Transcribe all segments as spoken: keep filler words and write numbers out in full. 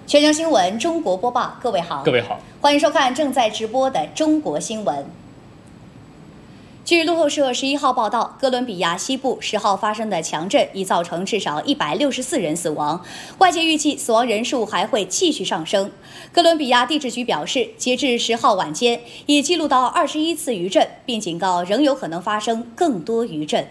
全球新闻中国播报，各位好， 各位好， 欢迎收看正在直播的中国新闻。据路透社十一号报道，哥伦比亚西部十号发生的强震已造成至少一百六十四人死亡，外界预计死亡人数还会继续上升。哥伦比亚地质局表示，截至十号晚间，已记录到二十一次余震，并警告仍有可能发生更多余震。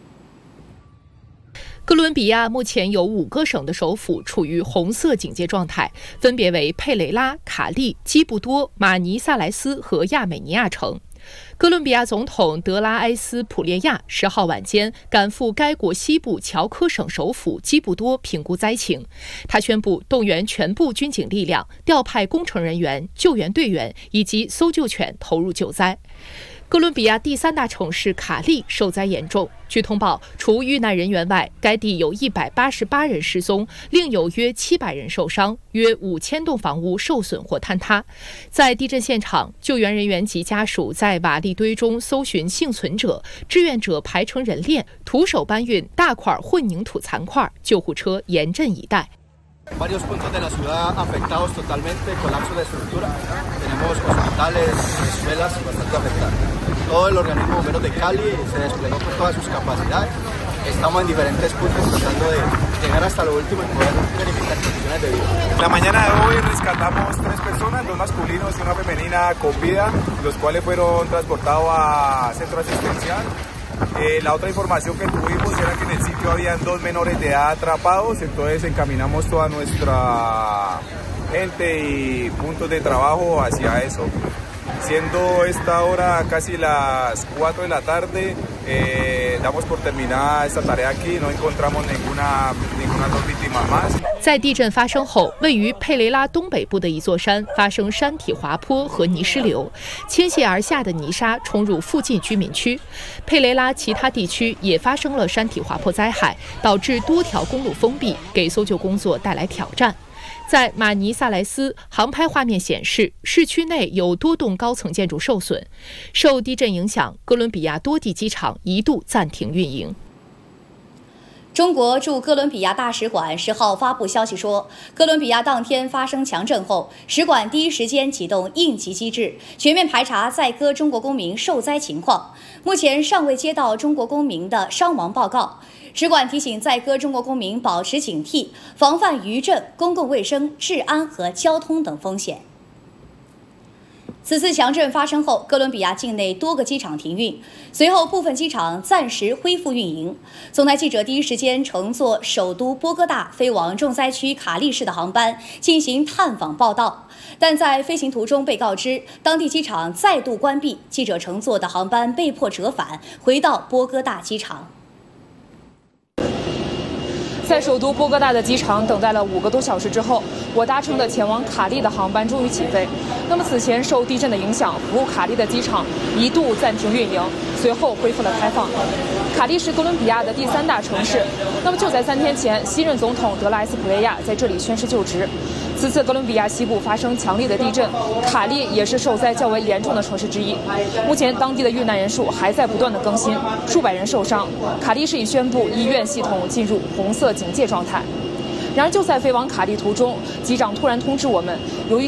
哥伦比亚目前有五个省的首府处于红色警戒状态，分别为佩雷拉、卡利、基布多、马尼萨莱斯和亚美尼亚城。哥伦比亚总统德拉埃斯普列亚十号晚间赶赴该国西部乔科省首府基布多评估灾情。他宣布动员全部军警力量，调派工程人员、救援队员以及搜救犬投入救灾。哥伦比亚第三大城市卡利受灾严重。据通报，除遇难人员外，该地有一百八十八人失踪，另有约七百人受伤，约五千栋房屋受损或坍塌。在地震现场，救援人员及家属在瓦砾堆中搜寻幸存者，志愿者排成人链，徒手搬运大块混凝土残块，救护车严阵以待。 Varios puntos de la ciudad afectados totalmente, colapso de estructura. Tenemos hospitales, escuelas bastante afectadas. Todo el organismo bomberos de Cali se desplegó con todas sus capacidades. Estamos en diferentes puntos tratando de llegar hasta lo último y poder verificar condiciones de vida. La mañana de hoy rescatamos tres personas, dos masculinos y una femenina con vida, los cuales fueron transportados a centro asistencial. Eh, la otra información que tuvimos era que en el sitio habían dos menores de edad atrapados, entonces encaminamos toda nuestra gente y puntos de trabajo hacia eso. Siendo esta hora casi las cuatro de la tarde, eh, damos por terminada esta tarea aquí, no encontramos ninguna, ninguna dos víctimas más. 在地震发生后，位于佩雷拉东北部的一座山发生山体滑坡和泥石流，倾泻而下的泥沙冲入附近居民区。佩雷拉其他地区也发生了山体滑坡灾害，导致多条公路封闭，给搜救工作带来挑战。在马尼萨莱斯，航拍画面显示，市区内有多栋高层建筑受损。受地震影响，哥伦比亚多地机场一度暂停运营。 中国驻哥伦比亚大使馆十号发布消息说，哥伦比亚当天发生强震后，使馆第一时间启动应急机制，全面排查在哥中国公民受灾情况。目前尚未接到中国公民的伤亡报告。使馆提醒在哥中国公民保持警惕，防范余震、公共卫生、治安和交通等风险。此次强震发生后，哥伦比亚境内多个机场停运，随后部分机场暂时恢复运营。总台记者第一时间乘坐首都波哥大飞往重灾区卡利市的航班进行探访报道，但在飞行途中被告知当地机场再度关闭，记者乘坐的航班被迫折返回到波哥大机场。 在首都波哥大的机场等待了五个多小时之后，我搭乘的前往卡利的航班终于起飞。那么此前受地震的影响，服务卡利的机场一度暂停运营，随后恢复了开放。卡利是哥伦比亚的第三大城市。那么就在三天前，新任总统德拉埃斯普雷亚在这里宣誓就职。此次哥伦比亚西部发生强烈的地震，卡利也是受灾较为严重的城市之一。目前当地的遇难人数还在不断的更新，数百人受伤。卡利市已宣布医院系统进入红色警戒状态。然而就在飞往卡利途中，机长突然通知我们，由于